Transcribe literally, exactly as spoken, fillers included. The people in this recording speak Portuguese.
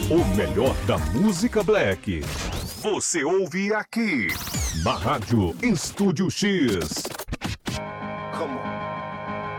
O melhor da música black. Você ouve aqui. Na Rádio Estúdio X.